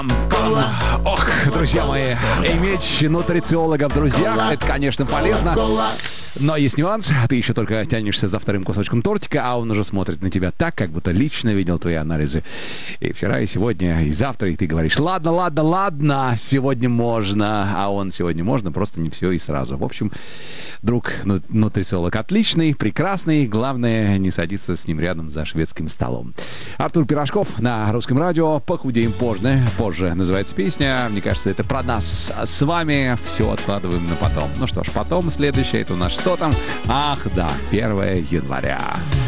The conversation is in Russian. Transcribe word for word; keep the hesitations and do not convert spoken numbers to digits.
Ох, друзья мои, иметь нутрициолога в друзьях, это, конечно, полезно. Но есть нюанс. Ты еще только тянешься за вторым кусочком тортика, а он уже смотрит на тебя так, как будто лично видел твои анализы. И вчера, и сегодня, и завтра, и ты говоришь: ладно, ладно, ладно, сегодня можно. А он: сегодня можно, просто не все и сразу. В общем, друг ну, нутрициолог отличный, прекрасный. Главное, не садиться с ним рядом за шведским столом. Артур Пирожков на Русском радио. «Похудеем позже». Позже называется песня. Мне кажется, это про нас с вами. Все откладываем на потом. Ну что ж, потом следующее, это у нас что там? Ах, да, первое января.